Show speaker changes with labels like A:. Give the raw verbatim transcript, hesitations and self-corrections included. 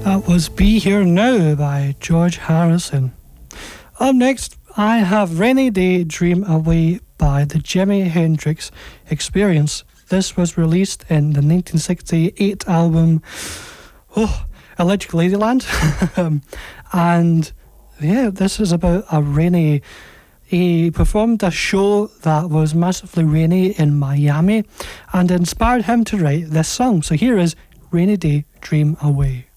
A: That was Be Here Now by George Harrison. Up next, I have Rainy Day Dream Away by the Jimi Hendrix Experience. This was released in the nineteen sixty-eight album oh, Electric Ladyland. And yeah, this is about a rainy... He performed a show that was massively rainy in Miami and inspired him to write this song. So here is Rainy Day Dream Away.